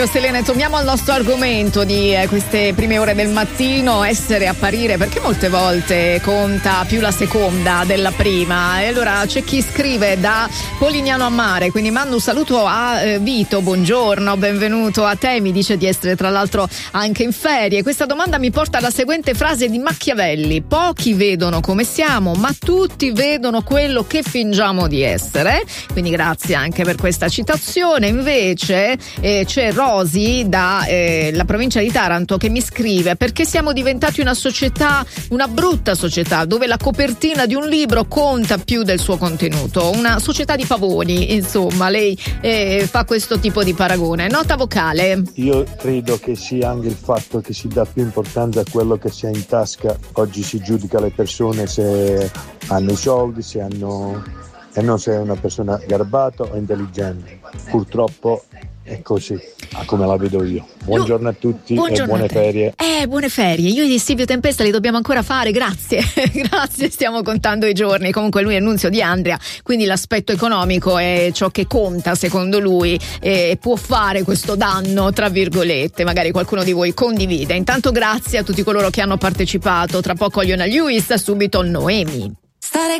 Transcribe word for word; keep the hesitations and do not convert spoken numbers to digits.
Selene, torniamo al nostro argomento di eh, queste prime ore del mattino, essere, apparire, perché molte volte conta più la seconda della prima. E allora c'è chi scrive da Polignano a Mare, quindi mando un saluto a eh, Vito, buongiorno, benvenuto a te, mi dice di essere tra l'altro anche in ferie. Questa domanda mi porta alla seguente frase di Machiavelli: pochi vedono come siamo, ma tutti vedono quello che fingiamo di essere. Quindi grazie anche per questa citazione. Invece eh, c'è Rosi da eh, la provincia di Taranto che mi scrive: perché siamo diventati una società, una brutta società, dove la copertina di un libro conta più del suo contenuto, una società di pavoni, insomma. Lei eh, fa questo tipo di paragone. Nota vocale. Io credo che sia anche il fatto che si dà più importanza a quello che si ha in tasca. Oggi si giudica le persone se hanno i soldi, se hanno, e non se è una persona garbata o intelligente. Purtroppo è così, come la vedo io. Buongiorno a tutti. Buongiorno, e buone ferie. Eh, buone ferie. Io di Silvio Tempesta li dobbiamo ancora fare, grazie. Grazie, stiamo contando i giorni. Comunque lui è Nunzio di Andria, quindi l'aspetto economico è ciò che conta secondo lui e può fare questo danno, tra virgolette. Magari qualcuno di voi condivide. Intanto grazie a tutti coloro che hanno partecipato. Tra poco Iona Lewis, subito Noemi. Stare